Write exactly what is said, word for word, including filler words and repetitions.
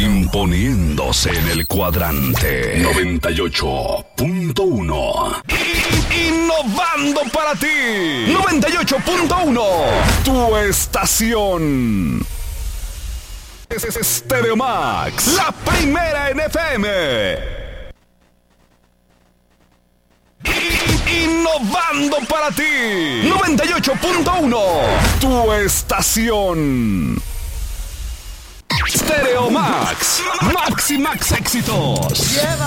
Imponiéndose en el cuadrante noventa y ocho punto uno. Innovando para ti. noventa y ocho punto uno. Tu estación. Es Stereo Max, la primera en F M. Innovando para ti. noventa y ocho punto uno. Tu estación. Stereo Max. Max y Max éxitos.